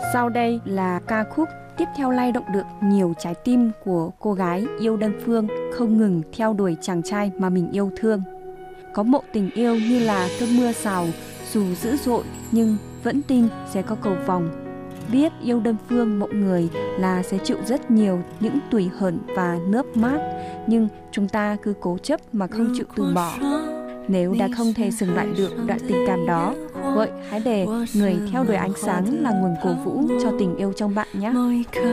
Sau đây là ca khúc tiếp theo lay động được nhiều trái tim của cô gái yêu đơn phương, không ngừng theo đuổi chàng trai mà mình yêu thương. Có mộ tình yêu như là cơn mưa rào, dù dữ dội nhưng vẫn tin sẽ có cầu vòng. Biết yêu đơn phương mọi người là sẽ chịu rất nhiều những tủi hờn và nước mắt, nhưng chúng ta cứ cố chấp mà không chịu từ bỏ. Nếu đã không thể dừng lại được đoạn tình cảm đó, vậy hãy để người theo đuổi ánh sáng là nguồn cổ vũ cho tình yêu trong bạn nhé.